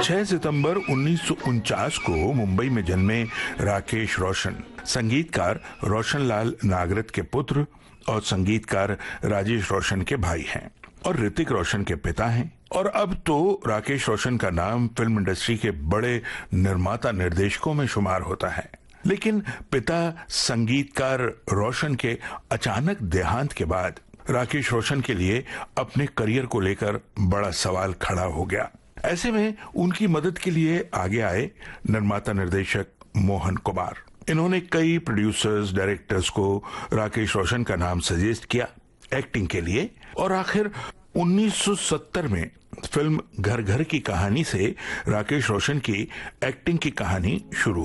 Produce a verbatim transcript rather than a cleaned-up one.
छह सितंबर उन्नीस सौ उनचास को मुंबई में जन्मे राकेश रोशन संगीतकार रोशनलाल नागरथ के पुत्र और संगीतकार राजेश रोशन के भाई हैं और ऋतिक रोशन के पिता हैं। और अब तो राकेश रोशन का नाम फिल्म इंडस्ट्री के बड़े निर्माता निर्देशकों में शुमार होता है। लेकिन पिता संगीतकार रोशन के अचानक देहांत के बाद राकेश रोशन के लिए अपने करियर को लेकर बड़ा सवाल खड़ा हो गया। ऐसे में उनकी मदद के लिए आगे आए निर्माता निर्देशक मोहन कुमार। इन्होंने कई प्रोड्यूसर्स डायरेक्टर्स को राकेश रोशन का नाम सजेस्ट किया एक्टिंग के लिए और आखिर उन्नीस सौ सत्तर में फिल्म घर घर की कहानी से राकेश रोशन की एक्टिंग की कहानी शुरू